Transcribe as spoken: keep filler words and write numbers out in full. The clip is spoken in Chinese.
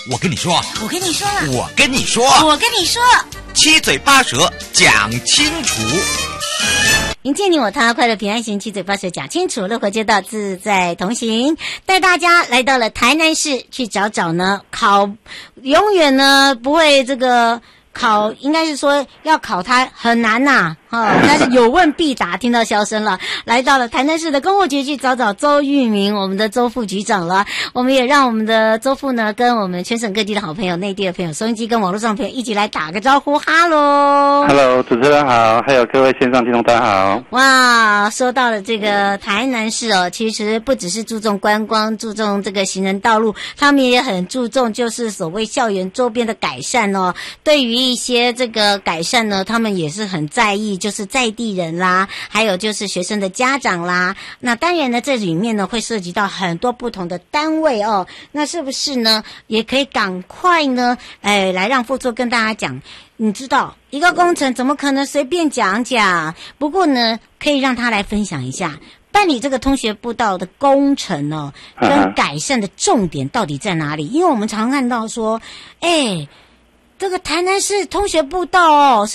我跟你说， 我跟你说了， 我跟你说， 我跟你说， 七嘴八舌讲清楚。 迎接你我他，快乐平安行，七嘴八舌讲清楚，乐活街道自在同行，带大家来到了台南市去找找呢考，永远呢不会这个考，应该是说要考它很难呐、啊，哦，但是有问必答，听到笑声了，来到了台南市的公务局去找找周玉明，我们的周副局长了。我们也让我们的周副呢，跟我们全省各地的好朋友、内地的朋友、收音机跟网络上的朋友一起来打个招呼，哈喽 ，Hello， 主持人好，还有各位线上听众大家好。 哇，说到了这个台南市哦，其实不只是注重观光，注重这个行人道路，他们也很注重就是所谓校园周边的改善哦。对于一些这个改善呢，他们也是很在意，就是在地人啦，还有就是学生的家长啦。那当然呢，这里面呢会涉及到很多不同的单位哦。那是不是呢，也可以赶快呢，哎，来让副座跟大家讲。你知道一个工程怎么可能随便讲讲？不过呢，可以让他来分享一下办理这个通学步道的工程哦，跟改善的重点到底在哪里？因为我们常看到说，哎，这个台南市通学步道哦。